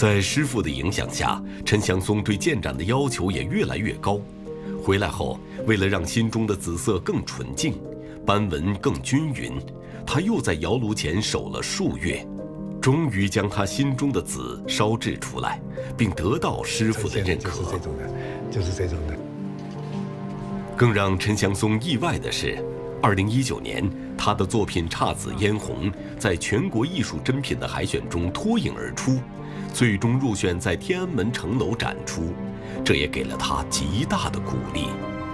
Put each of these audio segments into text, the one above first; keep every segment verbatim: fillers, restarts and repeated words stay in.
在师傅的影响下，陈祥松对建盏的要求也越来越高。回来后，为了让心中的紫色更纯净，斑纹更均匀，他又在窑炉前守了数月，终于将他心中的紫烧制出来，并得到师傅的认可。 就是这种的，就是这种的。 更让陈祥松意外的是，二零一九年，他的作品《姹紫嫣红》在全国艺术珍品的海选中脱颖而出，最终入选在天安门城楼展出，这也给了他极大的鼓励。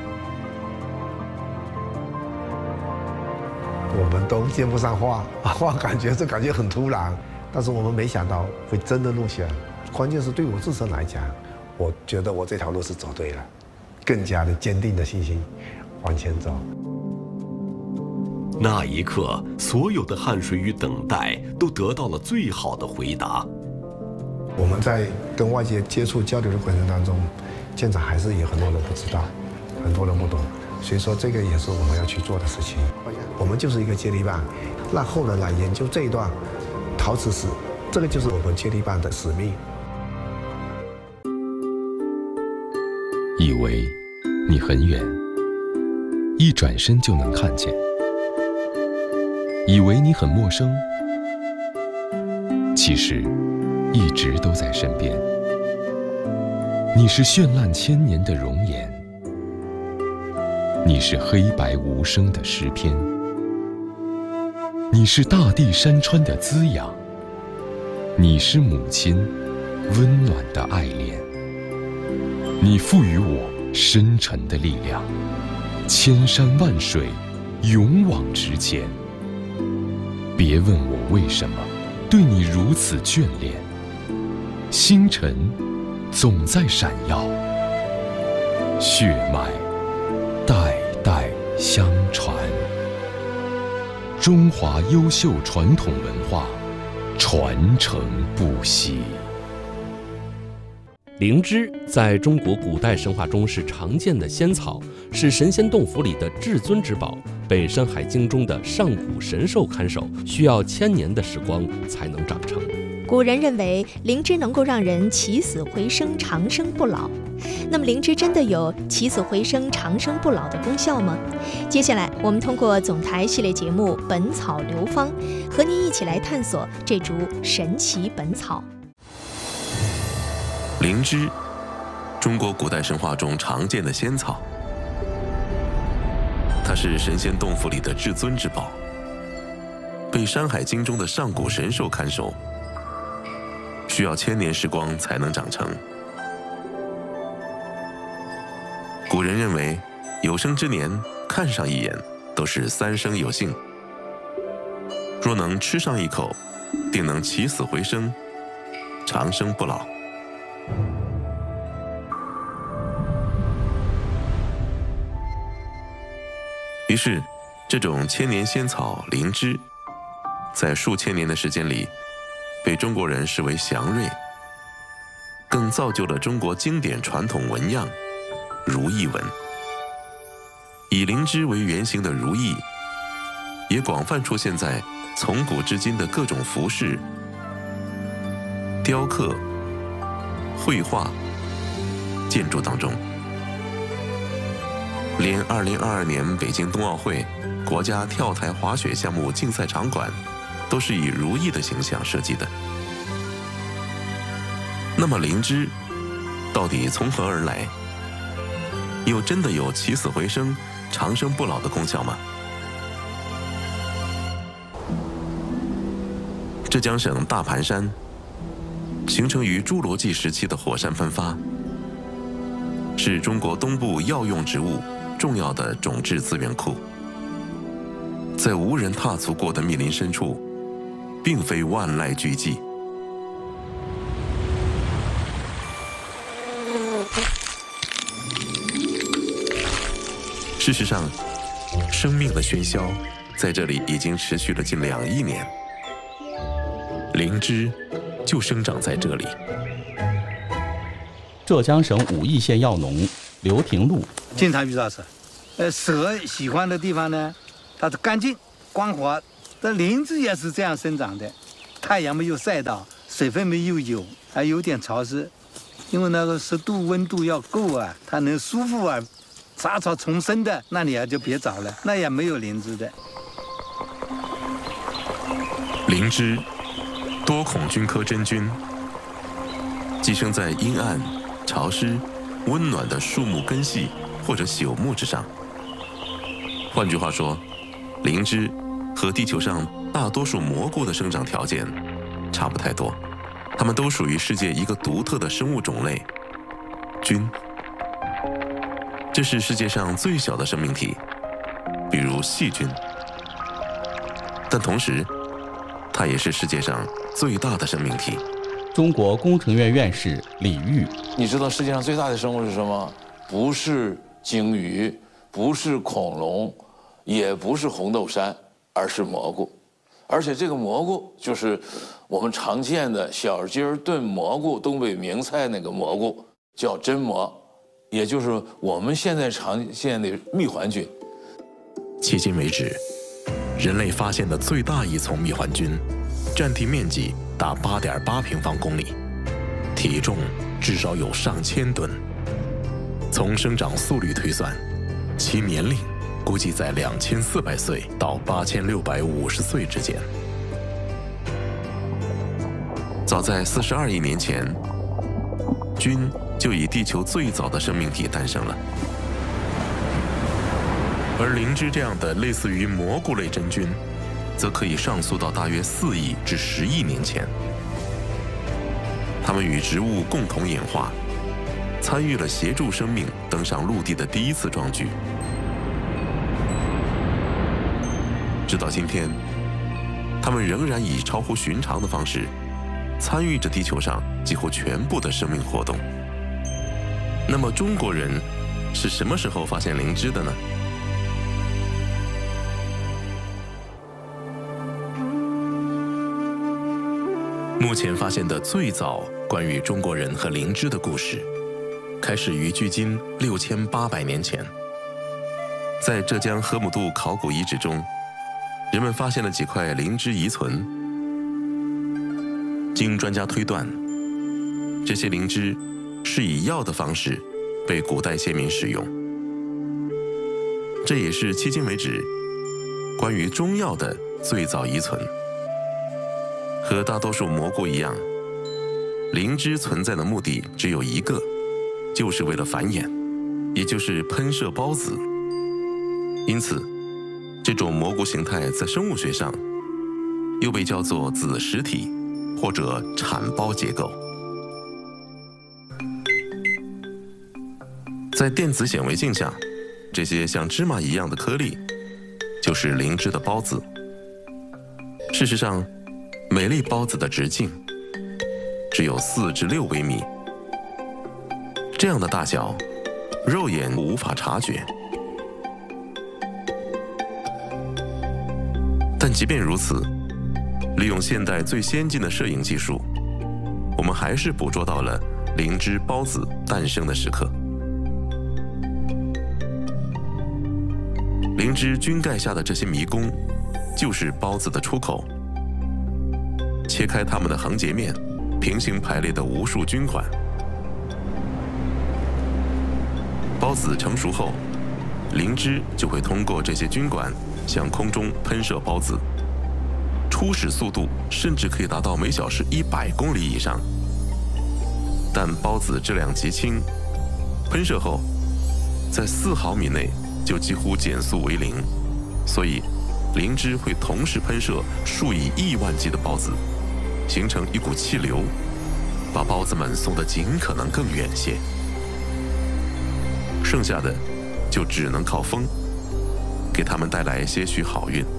我们都接不上话，话感觉这感觉很突然，但是我们没想到会真的入选。关键是对我自身来讲，我觉得我这条路是走对了，更加的坚定的信心往前走。 那一刻，所有的汗水与等待都得到了最好的回答。 我们在跟外界接触交流的过程当中，现场还是有很多人不知道，很多人不懂，所以说这个也是我们要去做的事情。我们就是一个接力棒，让后人来研究这一段陶瓷史，这个就是我们接力棒的使命。 以为你很远，一转身就能看见；以为你很陌生，其实一直都在身边。你是绚烂千年的容颜，你是黑白无声的诗篇，你是大地山川的滋养，你是母亲温暖的爱恋。你赋予我深沉的力量，千山万水勇往直前。别问我为什么对你如此眷恋，星辰总在闪耀，血脉代代相传。中华优秀传统文化传承不息。 灵芝在中国古代神话中是常见的仙草，是神仙洞府里的至尊之宝，被《山海经》中的上古神兽看守，需要千年的时光才能长成。 古人认为灵芝能够让人起死回生、长生不老。那么灵芝真的有起死回生、长生不老的功效吗？接下来我们通过总台系列节目《本草流芳》，和您一起来探索这株神奇本草。 灵芝，中国古代神话中常见的仙草，它是神仙洞府里的至尊之宝，被《山海经》中的上古神兽看守，需要千年时光才能长成。古人认为，有生之年看上一眼都是三生有幸，若能吃上一口，定能起死回生，长生不老。于是，这种千年仙草灵芝，在数千年的时间里，被中国人视为祥瑞，更造就了中国经典传统纹样如意纹。以灵芝为原型的如意，也广泛出现在从古至今的各种服饰、雕刻、绘画、建筑当中。连二零二二年北京冬奥会国家跳台滑雪项目竞赛场馆都是以如意的形象设计的。那么灵芝到底从何而来？又真的有起死回生、长生不老的功效吗？浙江省大盘山形成于侏罗纪时期的火山喷发，是中国东部药用植物重要的种质资源库。在无人踏足过的密林深处，并非万籁俱寂。事实上，生命的喧嚣在这里已经持续了近两亿年。灵芝就生长在这里。 浙江省武义县药农刘廷禄经常遇到蛇，呃，蛇喜欢的地方呢，它是干净、光滑。这灵芝也是这样生长的，太阳没有晒到， 水分没有有，还有点潮湿，因为那个湿度温度要够啊，它能舒服啊。杂草丛生的那里啊就别找了，那也没有灵芝的。 灵芝，多孔菌科真菌，寄生在阴暗、潮湿、温暖的树木根系或者朽木之上。换句话说，灵芝和地球上大多数蘑菇的生长条件差不太多，它们都属于世界一个独特的生物种类——菌。这是世界上最小的生命体，比如细菌，但同时，它也是世界上最大的生命体。 中国工程院院士李煜， 你知道世界上最大的生物是什么？不是鲸鱼，不是恐龙，也不是红豆杉，而是蘑菇。而且这个蘑菇就是我们常见的小鸡儿炖蘑菇，东北名菜那个蘑菇，叫真蘑。也就是我们现在常见的蜜环菌。 迄今为止，人类发现的最大一丛蜜环菌，占地面积达八点八平方公里，体重至少有上千吨。从生长速率推算，其年龄估计在两千四百岁到八千六百五十岁之间。早在四十二亿年前，菌就以地球最早的生命体诞生了，而灵芝这样的类似于蘑菇类真菌，则可以上溯到大约四亿至十亿年前。它们与植物共同演化，参与了协助生命登上陆地的第一次壮举。直到今天，它们仍然以超乎寻常的方式，参与着地球上几乎全部的生命活动。那么中国人是什么时候发现灵芝的呢？目前发现的最早关于中国人和灵芝的故事，开始于距今六千八百年前。在浙江河姆渡考古遗址中，人们发现了几块灵芝遗存。经专家推断，这些灵芝是以药的方式被古代先民使用，这也是迄今为止关于中药的最早遗存。和大多数蘑菇一样，灵芝存在的目的只有一个，就是为了繁衍，也就是喷射孢子。因此，这种蘑菇形态在生物学上又被叫做子实体或者产孢结构。在电子显微镜下，这些像芝麻一样的颗粒就是灵芝的孢子。事实上，每粒孢子的直径只有四至六微米，这样的大小，肉眼无法察觉。但即便如此，利用现代最先进的摄影技术，我们还是捕捉到了灵芝孢子诞生的时刻。灵芝菌盖下的这些迷宫，就是孢子的出口。切开它们的横截面，平行排列的无数菌管。孢子成熟后，灵芝就会通过这些菌管向空中喷射孢子，初始速度甚至可以达到每小时一百公里以上。但孢子质量极轻，喷射后在四毫米内就几乎减速为零，所以灵芝会同时喷射数以亿万计的孢子，形成一股气流，把孢子们送得尽可能更远些。剩下的就只能靠风，给它们带来些许好运。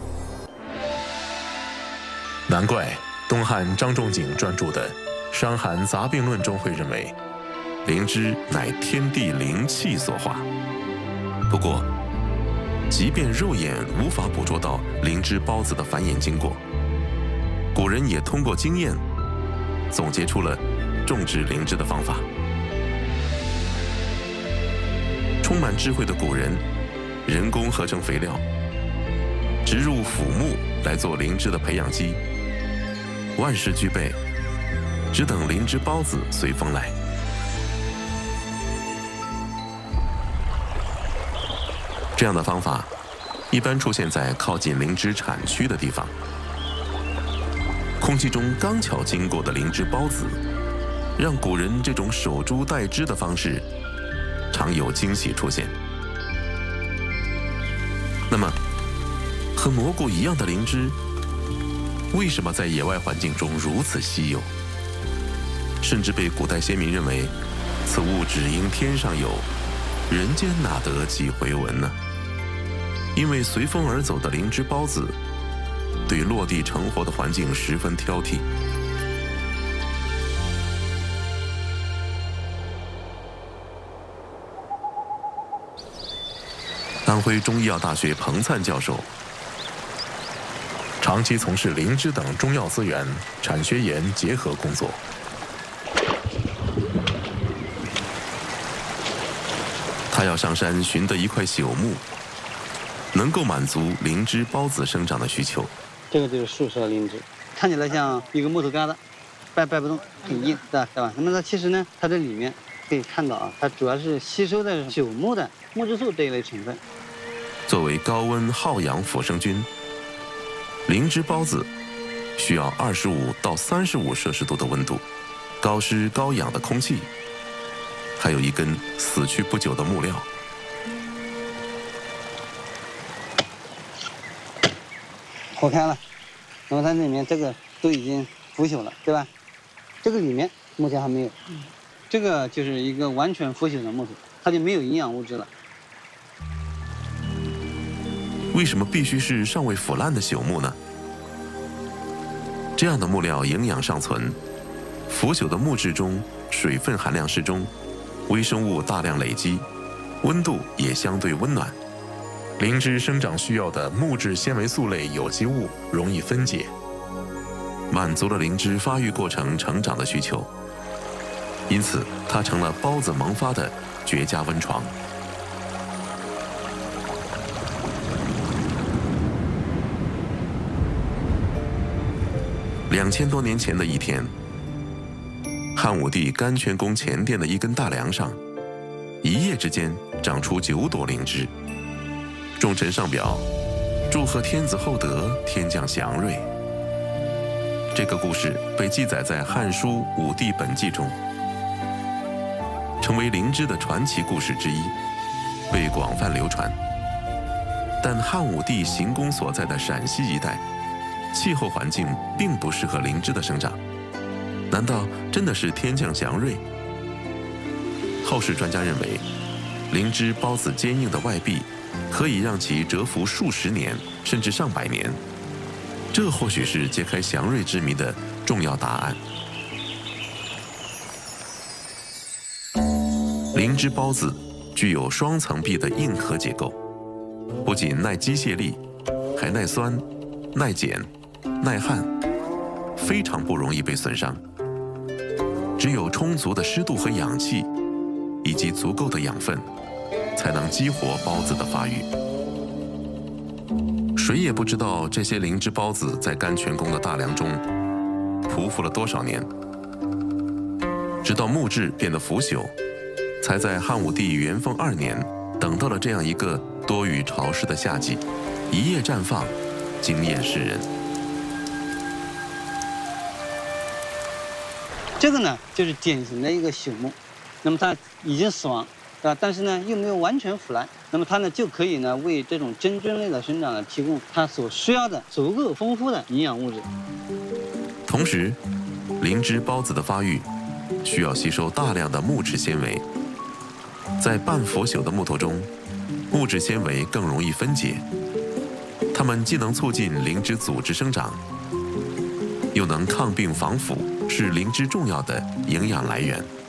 难怪东汉张仲景专著的《伤寒杂病论》中会认为，灵芝乃天地灵气所化。不过，即便肉眼无法捕捉到灵芝孢子的繁衍经过，古人也通过经验总结出了种植灵芝的方法。充满智慧的古人人工合成肥料，植入腐木来做灵芝的培养基，万事俱备， 只等灵芝孢子随风来。这样的方法一般出现在靠近灵芝产区的地方。空气中刚巧经过的灵芝孢子，让古人这种守株待枝的方式常有惊喜出现。那么，和蘑菇一样的灵芝，为什么在野外环境中如此稀有？甚至被古代先民认为，此物只应天上有，人间哪得几回闻呢？因为随风而走的灵芝孢子，对落地成活的环境十分挑剔。安徽中医药大学彭灿教授，长期从事灵芝等中药资源产学研结合工作。他要上山寻得一块朽木，能够满足灵芝孢子生长的需求。 这个就是树梢灵芝，看起来像一个木头疙瘩，掰掰不动，很硬，对吧？对吧？那么它其实呢，它这里面可以看到啊，它主要是吸收的朽木的木质素这一类成分。 作为高温耗氧腐生菌，灵芝孢子需要二十五到三十五摄氏度的温度，高湿高氧的空气，还有一根死去不久的木料。 破开了，那么它里面这个都已经腐朽了，对吧？这个里面目前还没有，这个就是一个完全腐朽的木头，它就没有营养物质了。 为什么必须是尚未腐烂的朽木呢？这样的木料营养尚存，腐朽的木质中水分含量适中，微生物大量累积，温度也相对温暖。灵芝生长需要的木质纤维素类有机物容易分解，满足了灵芝发育过程成长的需求，因此它成了孢子萌发的绝佳温床。两千多年前的一天，汉武帝甘泉宫前殿的一根大梁上，一夜之间长出九朵灵芝。众臣上表，祝贺天子厚德，天降祥瑞。这个故事被记载在《汉书·武帝本纪》中，成为灵芝的传奇故事之一，被广泛流传。但汉武帝行宫所在的陕西一带，气候环境并不适合灵芝的生长，难道真的是天降祥瑞？后世专家认为，灵芝孢子坚硬的外壁可以让其蛰伏数十年甚至上百年，这或许是揭开祥瑞之谜的重要答案。灵芝孢子具有双层壁的硬壳结构，不仅耐机械力，还耐酸、耐碱、耐旱，非常不容易被损伤。只有充足的湿度和氧气，以及足够的养分，才能激活孢子的发育。谁也不知道这些灵芝孢子在甘泉宫的大梁中匍匐了多少年，直到木质变得腐朽，才在汉武帝元丰二年等到了这样一个多雨潮湿的夏季，一夜绽放，惊艳世人。 这个呢，就是典型的一个朽木，那么它已经死亡，对吧？但是呢，又没有完全腐烂，那么它呢就可以呢为这种真菌类的生长呢提供它所需要的足够丰富的营养物质。 同时，灵芝孢子的发育需要吸收大量的木质纤维，在半腐朽的木头中，木质纤维更容易分解，它们既能促进灵芝组织生长，又能抗病防腐，是灵芝重要的营养来源。